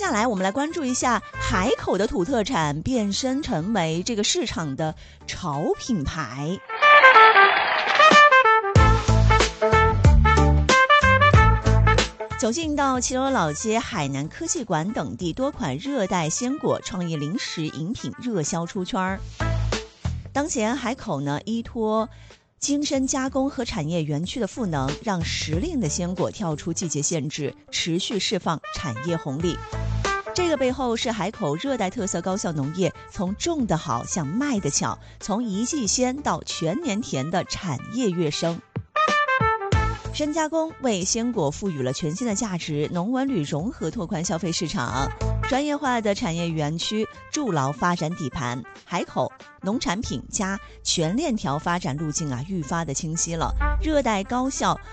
下来我们来关注一下海口的土特产变身成为这个市场的潮品牌。走进到齐鲁老街、海南科技馆等地，多款热带鲜果、创意零食、饮品热销出圈。当前海口呢，依托精深加工和产业园区的赋能，让时令的鲜果跳出季节限制，持续释放产业红利。这个背后是海口热带特色高效农业从种得好向卖得巧，从一季鲜到全年甜的产业跃升。深加工为鲜果赋予了全新的价值，农文旅融合拓宽消费市场，专业化的产业园区筑牢发展底盘。海口农产品加全链条发展路径愈发的清晰了，热带高效